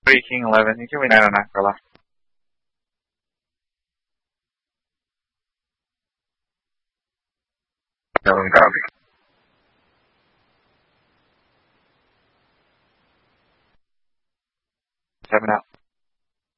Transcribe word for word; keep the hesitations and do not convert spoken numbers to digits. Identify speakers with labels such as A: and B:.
A: three, king eleven. You can win nine on nine for a laugh. Seven out.